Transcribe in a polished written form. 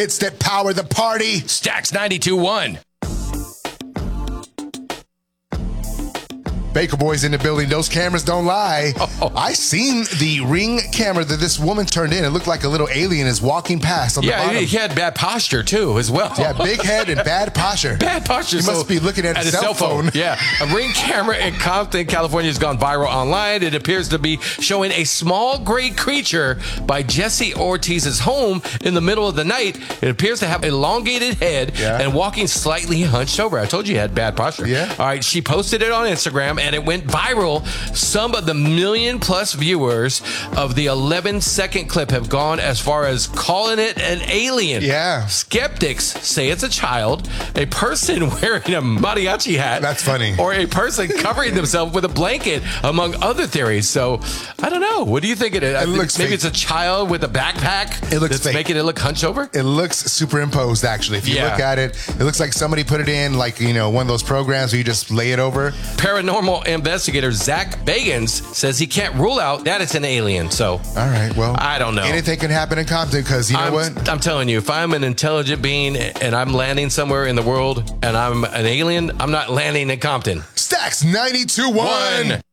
It's that power the party. Stacks 92.1. Baker Boys in the building. Those cameras don't lie. I seen the Ring camera that this woman turned in. It looked like a little alien is walking past on the bottom. Yeah, he had bad posture, too, as well. Yeah, big head and bad posture. Bad posture. He must be looking at his cell phone. Yeah. A Ring camera in Compton, California has gone viral online. It appears to be showing a small gray creature by Jesse Ortiz's home in the middle of the night. It appears to have elongated head and walking slightly hunched over. I told you he had bad posture. Yeah. All right, she posted it on Instagram, and it went viral. Some of the million-plus viewers of the 11-second clip have gone as far as calling it an alien. Yeah. Skeptics say it's a child, a person wearing a mariachi hat. That's funny. Or a person covering themselves with a blanket, among other theories. So, I don't know. What do you think it is? It looks Maybe fake. it's a child with a backpack. It looks that's fake. making it look hunched over? It looks superimposed, actually. If you look at it, it looks like somebody put it in, like, you know, one of those programs where you just lay it over. Paranormal investigator Zach Bagans says he can't rule out that it's an alien. So, all right, well, I don't know. Anything can happen in Compton because you know what? I'm telling you, if I'm an intelligent being and I'm landing somewhere in the world and I'm an alien, I'm not landing in Compton. Stacks 92.1.